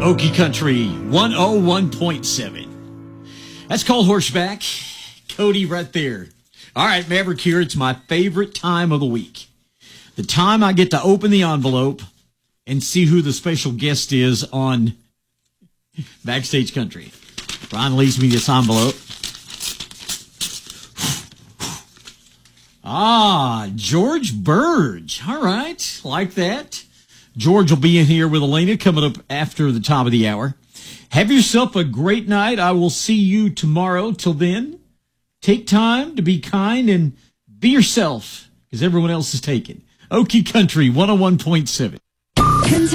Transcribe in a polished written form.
Okie Country 101.7. That's called Horseback. Cody right there. All right, Maverick here. It's my favorite time of the week. The time I get to open the envelope and see who the special guest is on Backstage Country. Brian leaves me this envelope. George Burge. All right, like that. George will be in here with Elena coming up after the top of the hour. Have yourself a great night. I will see you tomorrow. Till then, take time to be kind and be yourself, because everyone else is taken. Okie Country 101.7.